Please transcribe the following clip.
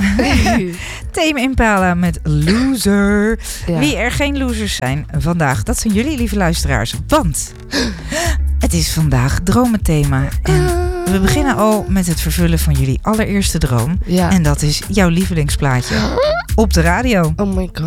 Tame Impala met Loser. Ja. Wie er geen losers zijn vandaag, dat zijn jullie, lieve luisteraars. Want het is vandaag dromenthema. En we beginnen al met het vervullen van jullie allereerste droom. Ja. En dat is jouw lievelingsplaatje op de radio. Oh my god.